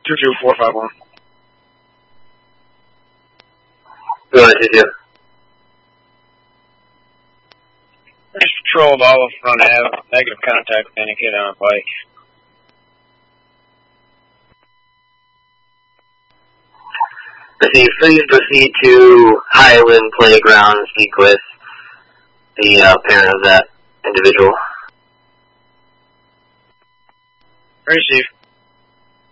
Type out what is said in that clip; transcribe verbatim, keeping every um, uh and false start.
two two four five one. Go ahead, two two. Next patrol, Lava front Ave, negative contact, indicated on a bike. Proceed, please proceed to Highland Playground and speak with the uh, parent of that individual. Receive.